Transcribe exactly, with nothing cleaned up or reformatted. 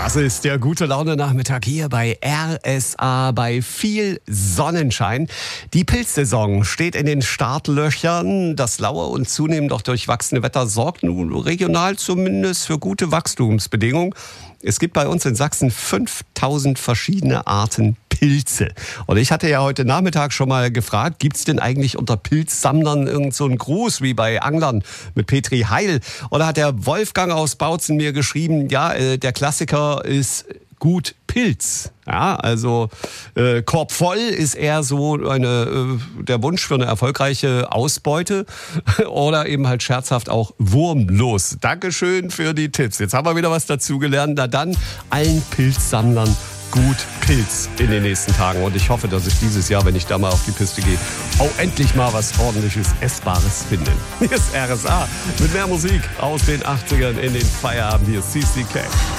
Das ist der gute Laune-Nachmittag hier bei R S A bei viel Sonnenschein. Die Pilzsaison steht in den Startlöchern. Das laue und zunehmend auch durchwachsene Wetter sorgt nun regional zumindest für gute Wachstumsbedingungen. Es gibt bei uns in Sachsen fünftausend verschiedene Arten Pilze. Und ich hatte ja heute Nachmittag schon mal gefragt, gibt es denn eigentlich unter Pilzsammlern irgend so einen Gruß wie bei Anglern mit Petri Heil? Oder hat der Wolfgang aus Bautzen mir geschrieben, ja, äh, der Klassiker ist gut Pilz. Ja, also äh, Korb voll ist eher so eine, äh, der Wunsch für eine erfolgreiche Ausbeute oder eben halt scherzhaft auch wurmlos. Dankeschön für die Tipps. Jetzt haben wir wieder was dazugelernt. Na dann, allen Pilzsammlern gut Pilz in den nächsten Tagen. Und ich hoffe, dass ich dieses Jahr, wenn ich da mal auf die Piste gehe, auch endlich mal was ordentliches, Essbares finde. Hier ist R S A mit mehr Musik aus den achtzigern in den Feierabend. Hier ist C C K.